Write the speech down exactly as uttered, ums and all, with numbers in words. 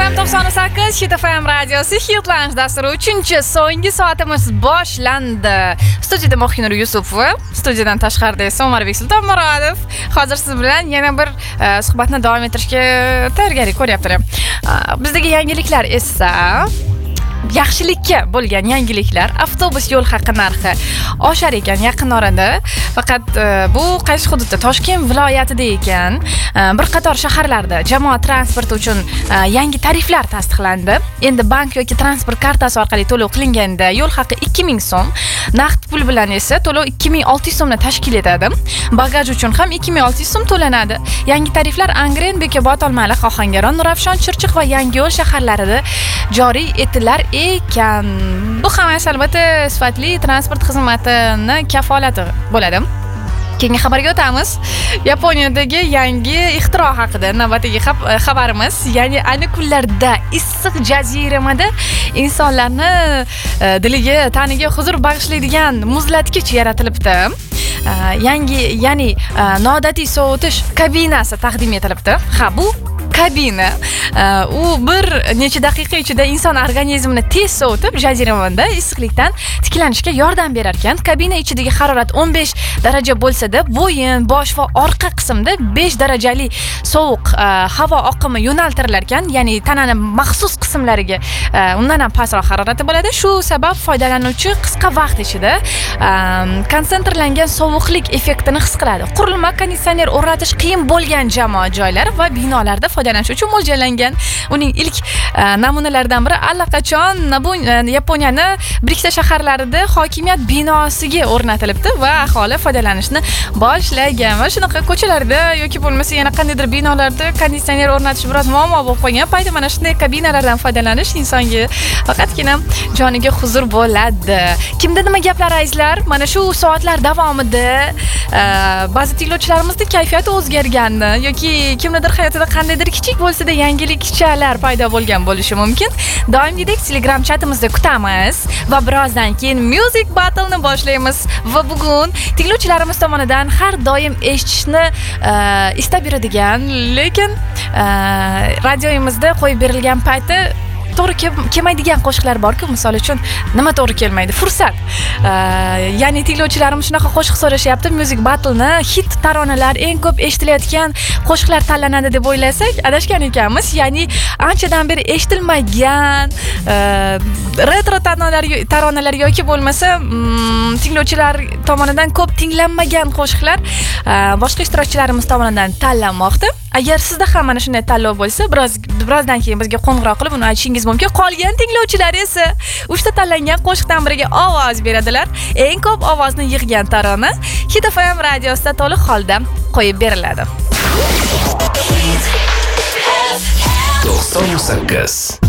F M to'qson sakkiz Hit F M radiosi Hit Lounge dasturi uchinchi so'nggi soatimiz boshlandi. Studiyada Mohinur Yusupova, studiyadan tashqarida esa Umarbek Sultonmurodov. Hozir siz bilan yana bir uh, suhbatni davom ettirishga tayyorgarlik ko'ryaptilar. Uh, bizdagi yangiliklar esa yaxshilikka bo'lgan yangiliklar. Avtobus yo'l haqi narxi oshar ekan yaqin orada. Faqat uh, bu qaysi hududda? Toshkent viloyatida ekan. Uh, bir qator shaharlarda jamoat transporti uchun uh, yangi tariflar tasdiqlandi. Endi bank yoki transport kartasi orqali to'lov qilinganda yo'l haqi ikki ming so'm, naqd pul bilan esa to'lov ikki ming olti yuz so'mni tashkil etadi. Bagaj uchun ham ikki ming olti yuz so'm to'lanadi. Yangi tariflar Angren, Bekobod, Olmaliq, Ohangaron, Nurafshon, Chirchiq va Yangiyo'l shaharlarida joriy etilar ekan. Bu ham albatta sifatli transport xizmatini kafolati bo'ladi. Keyingi xabarga o'tamiz. Yaponiyadagi yangi ixtiro haqida navbatdagi xabarimiz. Ya'ni ayni kunlarda issiq jaziramada insonlarni diliga, taniga huzur bag'ishlaydigan muzlatgich yaratilibdi. Yangi, ya'ni noodatiy sovutish kabinasi taqdim etilibdi. Ha, bu kabina u bir necha daqiqa ichida inson organizmini tez sovutib, jaziramada issiqlikdan tiklanishga yordam berar ekan. Kabina ichidagi harorat o'n besh daraja bo'lsa-da, bo'yin, bosh va orqa qismda besh darajali sovuq havo oqimi yo'naltirilar ekan, ya'ni tananing maxsus qismlariga undan ham pastroq harorati bo'ladi. Shu sabab foydalanuvchi qisqa vaqt ichida konsentrlangan sovuqlik effektini his qiladi. Qurilma konditsioner o'rnatish qiyin bo'lgan jamoat joylar va binolarda foydalanish uchun mo'ljallangan. Uning ilk uh, namunalaridan biri allaqachon bu Yaponiyani bir ikkita shaharlarida hokimiyat binosiga o'rnatilibdi va aholi foydalanishni boshlagan. Va shunaqa ko'chalarda yoki bo'lmasa yana qandaydir binolarda konditsioner o'rnatish biroz muammo bo'lib qolgan paytda mana shunday kabinalardan foydalanish insonga faqatgina joniga huzur bo'ladi. Kimda nima gaplar azizlar? Mana shu soatlar davomida uh, ba'zi tinglovchilarimizning kayfiyati o'zgarganmi yoki kimnidir hayotida qandaydir kichik bo'lsa-da yangilikchalar paydo bo'lgan bo'lishi mumkin. Doimgidek Telegram chatimizda kutamiz va birozdan keyin Music Battle'ni boshlaymiz. Va bugun tinglovchilarimiz tomonidan har doim eshitishni uh, istab yuradigan, lekin uh, radioyimizda qo'yib berilgan payti to'g'ri kelmaydigan qo'shiqlar bor-ku, misol uchun nima to'g'ri kelmaydi? Fursat. Ya'ni tinglovchilarimiz shunaqa qo'shiq so'rashyapti. Music Battle'ni hit taronalar, eng ko'p eshitilayotgan qo'shiqlar tanlanadi deb o'ylasak, adashgan ekanmiz. Ya'ni anchadan beri eshitilmagan retro taronalar taronalar yoki bo'lmasa tinglovchilar tomonidan ko'p tinglanmagan qo'shiqlar boshqa ishtirokchilarimiz tomonidan tanlanmoqda. Agar sizda ham mana shunday tanlov bo'lsa, biroz birozdan keyin bizga qo'ng'iroq qilib uni aytishingiz mumkin. Qolgan tinglovchilar esa uchta tanlangan qo'shiqdan biriga ovoz beradilar. Eng ko'p ovozni yig'gan tarona Hit F M radiosida to'liq holda qo'yib beriladi. to'qson sakkiz